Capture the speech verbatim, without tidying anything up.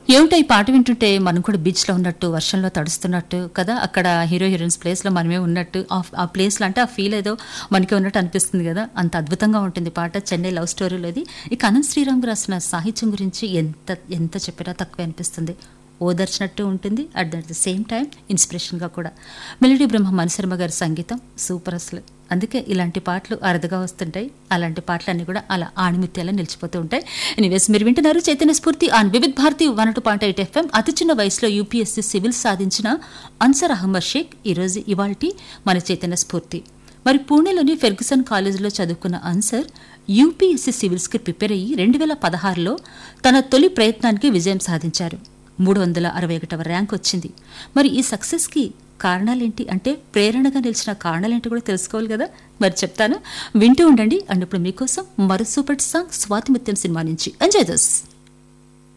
ఏమిటో ఈ పాట వింటుంటే మనం కూడా బీచ్లో ఉన్నట్టు, వర్షంలో తడుస్తున్నట్టు కదా, అక్కడ హీరో హీరోయిన్స్ ప్లేస్లో మనమే ఉన్నట్టు, ఆ ప్లేస్లో అంటే ఆ ఫీల్ ఏదో మనకే ఉన్నట్టు అనిపిస్తుంది కదా. అంత అద్భుతంగా ఉంటుంది పాట. చెన్నై లవ్ స్టోరీలోది. ఇక అనంత్ శ్రీరామ్ రాసిన సాహిత్యం గురించి ఎంత ఎంత చెప్పినా తక్కువే అనిపిస్తుంది. ఓదర్చినట్టు ఉంటుంది, అట్ ద సేమ్ టైం ఇన్స్పిరేషన్గా కూడా. మెలోడీ బ్రహ్మ మణిశర్మ గారి సంగీతం సూపర్ అసలు. అందుకే ఇలాంటి పాటలు అరుదుగా వస్తుంటాయి. అలాంటి పాటలన్నీ కూడా అలా ఆణిముత్యాలా నిలిచిపోతూ ఉంటాయి. ఎనీవేస్, మీరు వింటున్నారు చైతన్య స్ఫూర్తి on Vividh Bharati one two point eight FM. అతి చిన్న వయసులో యూపీఎస్సీ సివిల్ సాధించిన అన్సర్ అహ్మద్ షేక్ ఈరోజు ఇవాల్టి మన చైతన్య స్ఫూర్తి. మరి పూణేలోని ఫెర్గుసన్ కాలేజీలో చదువుకున్న అన్సర్ యూపీఎస్సీ సివిల్స్కి ప్రిపేర్ అయ్యి రెండు వేల పదహారులో తన తొలి ప్రయత్నానికి విజయం సాధించారు. మూడు వందల అరవై ఒకటవ ర్యాంక్ వచ్చింది. మరి ఈ సక్సెస్కి కారణాలేంటి అంటే, ప్రేరణగా నిలిచిన కారణాలేంటి కూడా తెలుసుకోవాలి కదా. మరి చెప్తాను, వింటూ ఉండండి. అండ్ ఇప్పుడు మీకోసం మరో super song Swathi Muthyam cinema నుంచి. Enjoy this.